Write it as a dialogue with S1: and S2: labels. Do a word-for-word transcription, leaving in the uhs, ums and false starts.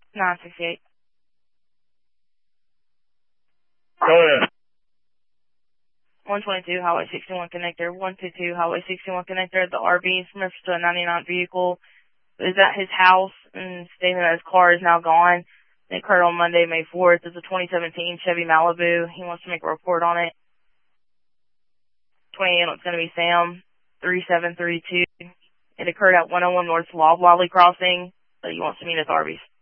S1: nine sixty-eight.
S2: Go ahead.
S1: one twenty-two Highway sixty-one connector, one twenty-two Highway sixty-one connector. The R V from reference to a ninety-nine vehicle is at his house and stating that his car is now gone. It occurred on Monday, May fourth. It's a twenty seventeen Chevy Malibu. He wants to make a report on it. twenty-eight, it's going to be Sam, three seven three two. It occurred at one oh one North Loblolly Crossing. So he wants to meet at the Arby's.